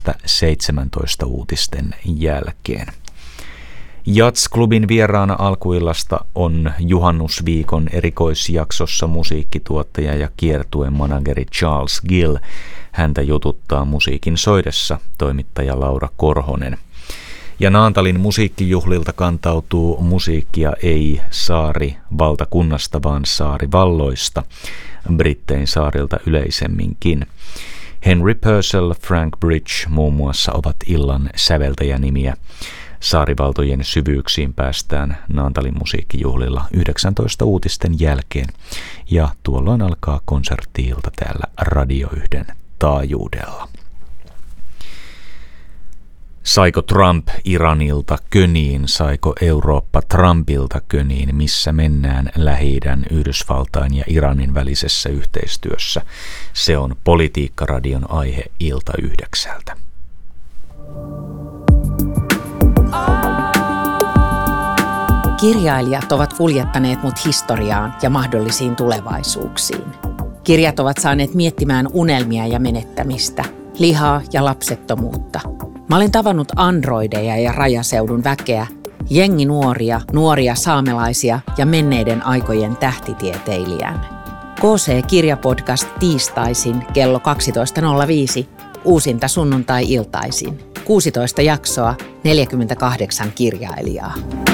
17 uutisten jälkeen. Jats-klubin vieraana alkuillasta on juhannusviikon erikoisjaksossa musiikkituottaja ja kiertueen manageri Charles Gill. Häntä jututtaa musiikin soidessa toimittaja Laura Korhonen. Ja Naantalin musiikkijuhlilta kantautuu musiikkia ei saarivaltakunnasta, vaan saarivalloista, Brittein saarilta yleisemminkin. Henry Purcell, Frank Bridge muun muassa ovat illan säveltäjänimiä. Saarivaltojen syvyyksiin päästään Naantalin musiikkijuhlilla 19 uutisten jälkeen, ja tuolloin alkaa konsertti-ilta täällä Radio 1 taajuudella. Saiko Trump Iranilta köniin, saiko Eurooppa Trumpilta köniin, missä mennään Lähi-idän, Yhdysvaltain ja Iranin välisessä yhteistyössä? Se on Politiikka-radion aihe ilta 9. Kirjailijat ovat kuljettaneet mut historiaan ja mahdollisiin tulevaisuuksiin. Kirjat ovat saaneet miettimään unelmia ja menettämistä, lihaa ja lapsettomuutta. Mä olen tavannut androideja ja rajaseudun väkeä, nuoria saamelaisia ja menneiden aikojen tähtitieteilijän. KC-kirjapodcast tiistaisin kello 12.05, uusinta sunnuntai-iltaisin. 16 jaksoa, 48 kirjailijaa.